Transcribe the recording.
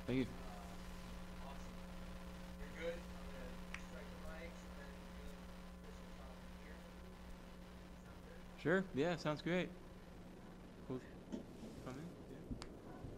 Thank you. Awesome. You're good. I'm gonna strike the mics and then me and Chris will talk from here. Sound good? Sure. Yeah, sounds great.